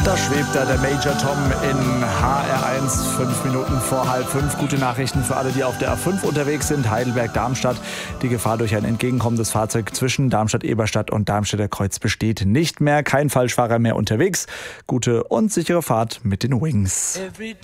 Da schwebt da der Major Tom in HR1, 5 Minuten vor 4:30. Gute Nachrichten für alle, die auf der A5 unterwegs sind. Heidelberg-Darmstadt. Die Gefahr durch ein entgegenkommendes Fahrzeug zwischen Darmstadt-Eberstadt und Darmstädter Kreuz besteht nicht mehr. Kein Falschfahrer mehr unterwegs. Gute und sichere Fahrt mit den Wings.